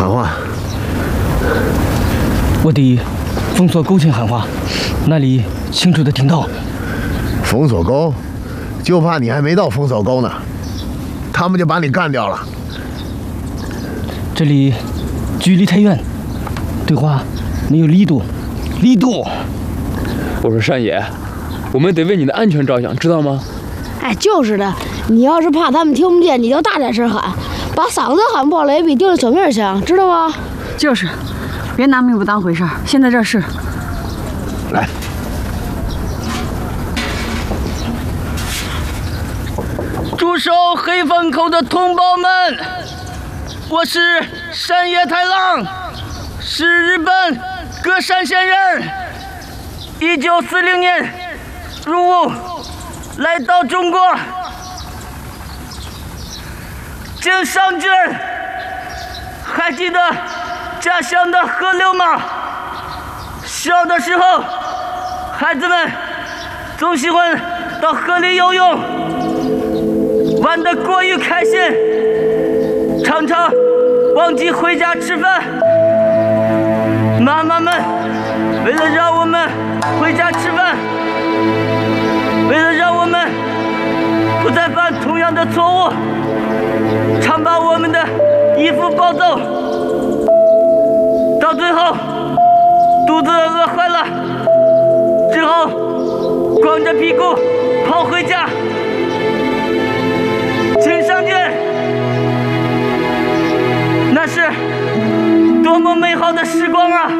喊话？ 我得封锁沟前喊话，那里清楚的听到。 封锁沟，就怕你还没到封锁沟呢，他们就把你干掉了。 这里距离太远，对话没有力度，力度。 我说山野，我们得为你的安全着想，知道吗？ 哎，就是的，你要是怕他们听不见，你就大点声喊，把嗓子喊破了也比丢了小命强，知道吗？ 就是，别拿命不当回事儿。现在这是， 来， 驻守黑风口的同胞们，我是山野太郎，是日本歌山县人。1940年入伍，来到中国，经上卷。还记得家乡的河流吗？小的时候，孩子们总喜欢到河里游泳，玩得过于开心，常常忘记回家吃饭。妈妈们为了让我们回家吃饭，为了让我们不再犯同样的错误，常把我们的衣服抱走，到最后肚子饿坏了，只好光着屁股跑回家。请上卷，那是多么美好的时光啊！